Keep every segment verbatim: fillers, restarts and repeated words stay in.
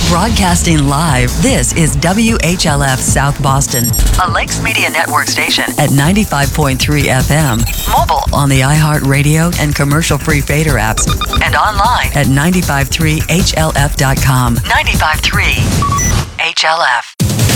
Broadcasting live, this is W H L F South Boston, a Lakes Media Network station at ninety-five point three F M. Mobile on the iHeartRadio and commercial-free Fader apps, and online at nine five three H L F dot com. ninety-five point three H L F.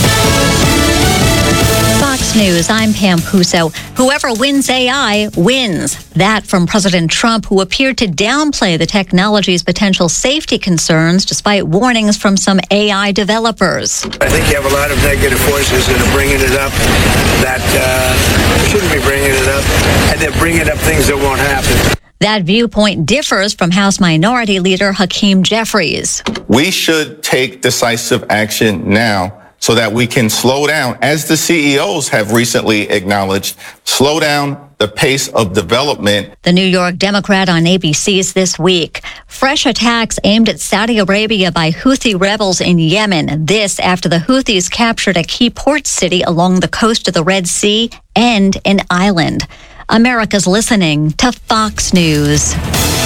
Fox News, I'm Pam Puso. Whoever wins A I wins. That from President Trump, who appeared to downplay the technology's potential safety concerns despite warnings from some A I developers. I think you have a lot of negative forces that are bringing it up that uh, shouldn't be bringing it up, and they're bringing up things that won't happen. That viewpoint differs from House Minority Leader Hakeem Jeffries. We should take decisive action now so that we can slow down, as the C E Os have recently acknowledged, slow down the pace of development. The New York Democrat on A B C's This Week. Fresh attacks aimed at Saudi Arabia by Houthi rebels in Yemen. This after the Houthis captured a key port city along the coast of the Red Sea and an island. America's listening to Fox News.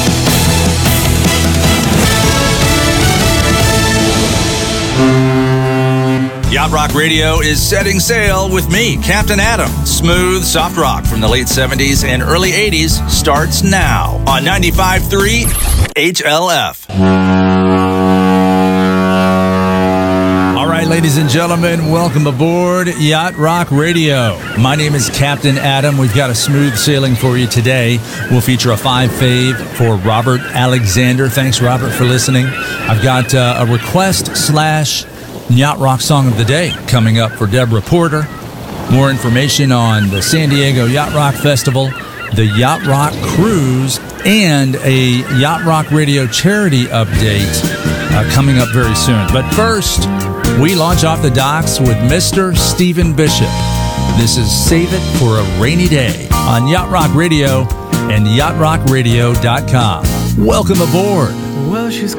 Yacht Rock Radio is setting sail with me, Captain Adam. Smooth, soft rock from the late seventies and early eighties starts now on ninety-five point three H L F. All right, ladies and gentlemen, welcome aboard Yacht Rock Radio. My name is Captain Adam. We've got a smooth sailing for you today. We'll feature a five fave for Robert Alexander. Thanks, Robert, for listening. I've got uh, a request slash Yacht Rock Song of the Day coming up for Deborah Porter. More information on the San Diego Yacht Rock Festival, the Yacht Rock Cruise, and a Yacht Rock Radio charity update uh, coming up very soon. But first, we launch off the docks with Mister Stephen Bishop. This is Save It for a Rainy Day on Yacht Rock Radio and yacht rock radio dot com. Welcome aboard. Well, she's